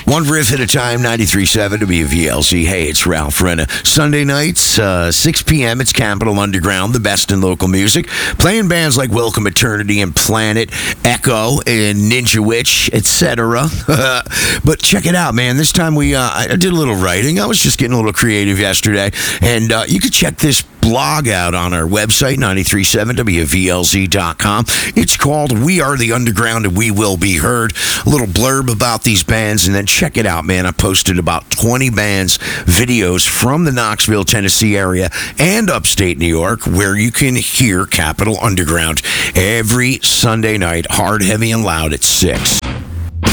One riff at a time, 93.7 WVLZ. Hey, it's Ralph Renna. Sunday nights, 6 p.m., it's Capitol Underground, the best in local music. Playing bands like Welcome Eternity and Planet, Echo, and Ninja Witch, etc. But check it out, man. This time I did a little writing. I was just getting a little creative yesterday. And you can check this blog out on our website, 937wvlz.com. It's called We Are the Underground and We Will Be Heard. A little blurb about these bands, and then check it out, man. I posted about 20 bands, videos from the Knoxville, Tennessee area and upstate New York, where you can hear Capitol Underground every Sunday night, hard, heavy, and loud at 6.